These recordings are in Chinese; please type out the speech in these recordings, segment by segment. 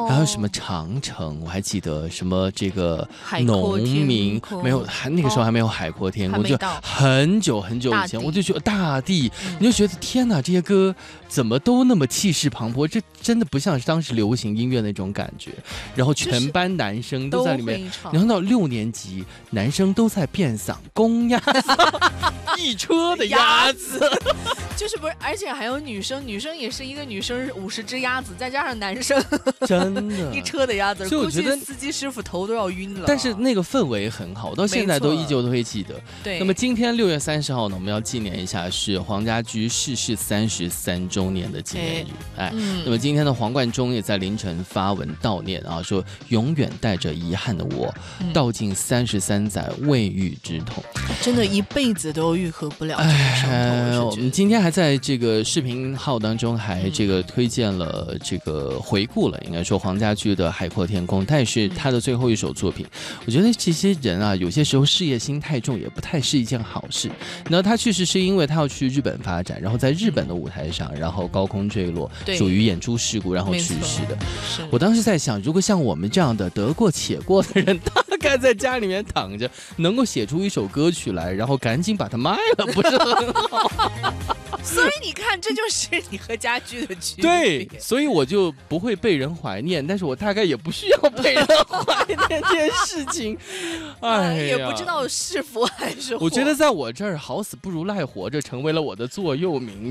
还有什么长城，我还记得什么这个农民没有，那个时候还没有海阔天空，就很久很久以前，我就觉得大地，你就觉得天哪，这些歌怎么都那么气势磅礴，这真的不像是当时流行音乐那种感觉。然后全班男生都在里面，然后到6年级，男生都在变嗓，公鸭子，一车的鸭子， 就是不是，而且还有女生也是一个女生50只鸭子，再加上男生， 真的一车的鸭子， 所以我觉得司机师傅头都要晕了。 但是那个氛围很好，到现在都依旧都会记得。 对。 那么今天6月30号呢，我们要纪念一下是黄家驹逝世33周年的纪念日。那么今天的黄贯中也在凌晨发文悼念啊，说永远带着遗憾的我，道尽33载未愈之痛。 真的一辈子都愈合不了这个伤痛。 我们今天还在这个视频号当中还这个推荐了这个回顾了，应该说黄家驹的《海阔天空》，它也是他的最后一首作品。我觉得这些人啊，有些时候事业心太重，也不太是一件好事。那他去世是因为他要去日本发展，然后在日本的舞台上，然后高空坠落，属于演出事故，然后去世的。我当时在想，如果像我们这样的得过且过的人，大概在家里面躺着，能够写出一首歌曲来，然后赶紧把它卖了，不是很好？ 所以你看，这就是你和家驹的区别。 对，所以我就不会被人怀念，但是我大概也不需要被人怀念这件事情。 也不知道是福还是祸。 我觉得在我这儿好死不如赖活着，成为了我的座右铭。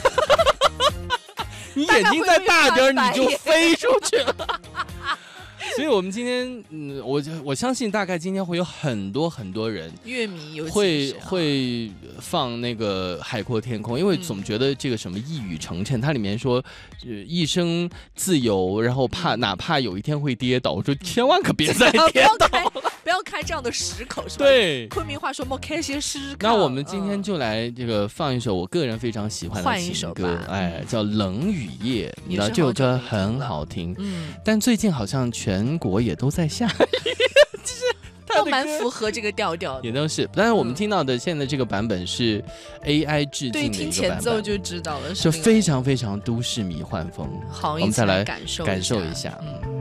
你眼睛再大点，你就飞出去了。所以我们今天，我相信大概今天会有很多人乐迷会放那个《海阔天空》，因为总觉得这个什么一语成谶，它里面说，一生自由，然后哪怕有一天会跌倒，我说千万可别再跌倒了。 不要开这样的石口，是吧？ 对， 昆明话说莫开些石口。 那我们今天就来这个放一首我个人非常喜欢的情歌，叫《冷雨夜》，你知道这首歌很好听，但最近好像全国也都在下雨，就是都蛮符合这个调调的， 也都是。但是我们听到的现在这个版本是 AI 致敬的一个版本，对， 听前奏就知道了， 是非常非常都市迷幻风。 好， 我们再来感受一下。